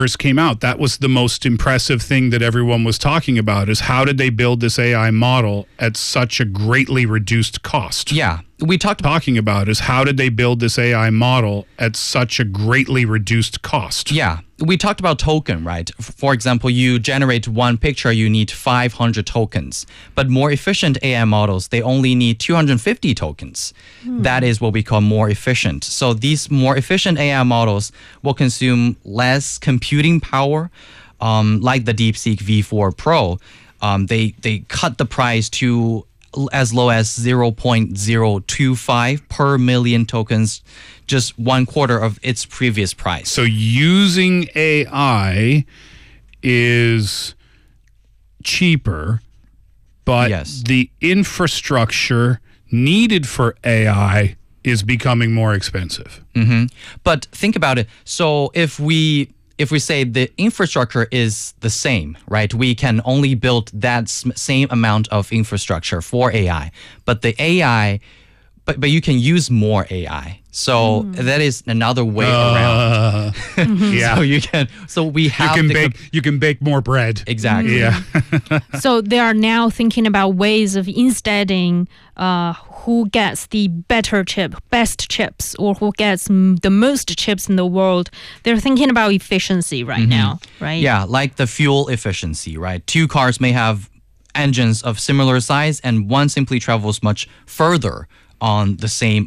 first came out, that was the most impressive thing that everyone was talking about, is how did they build this AI model at such a greatly reduced cost? Yeah, we talking about is how did they build this AI model at such a greatly reduced cost? Yeah, we talked about token, right? For example, you generate one picture, you need 500 tokens. But more efficient AI models, they only need 250 tokens. That is what we call more efficient. So these more efficient AI models will consume less computing power, like the DeepSeek V4 Pro. They cut the price to as low as 0.025 per million tokens, just 1/4 of its previous price. So using AI is cheaper, but Yes. the infrastructure needed for AI is becoming more expensive. But think about it. So if we say the infrastructure is the same, right? We can only build that same amount of infrastructure for AI. But the AI, but you can use more AI. So that is another way around. Yeah. So we have you can bake more bread. Exactly. Yeah. So they are now thinking about ways of insteading who gets the better chip, best chips, or who gets the most chips in the world. They're thinking about efficiency right now, right? Yeah, like the fuel efficiency, right? Two cars may have engines of similar size, and one simply travels much further on the same